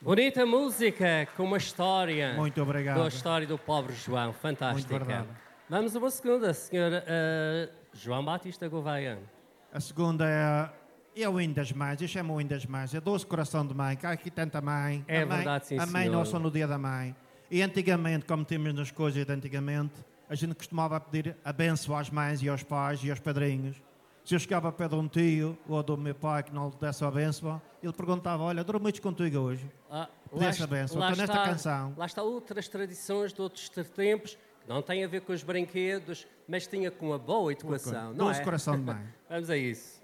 Bonita música, com uma história. Muito obrigado. Com a história do pobre João, fantástica. Muito verdade. Vamos a uma segunda, senhora João Batista Gouveia. A segunda é o Hino das Mães, eu chamo o Hino das Mães, é doce coração de mãe, cá aqui tanta mãe. É a mãe, verdade, sim, a mãe senhor. nossa no dia da mãe. E antigamente, como temos nas coisas de antigamente, a gente costumava pedir a bênção às mães e aos pais e aos padrinhos. Se eu chegava perto de um tio ou do meu pai que não lhe desse a bênção, ele perguntava, olha, dormiste contigo hoje? Desse a bênção. Então nesta canção. Lá está outras tradições de outros tempos, que não têm a ver com os brinquedos, mas tinha com a boa educação, não Doce é? coração de mãe. Vamos a isso.